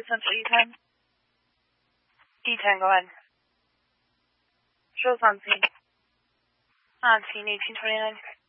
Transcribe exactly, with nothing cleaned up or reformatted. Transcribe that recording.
Rockford Central E ten. E ten, go ahead. Show's on scene. On scene, eighteen twenty-nine.